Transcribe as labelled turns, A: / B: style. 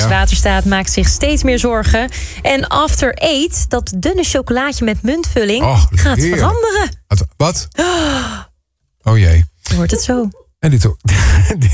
A: Rijkswaterstaat maakt zich steeds meer zorgen. En After Eight, dat dunne chocolaatje met muntvulling, gaat veranderen.
B: Wat? Oh jee.
A: Wordt het zo.
B: En dit ook.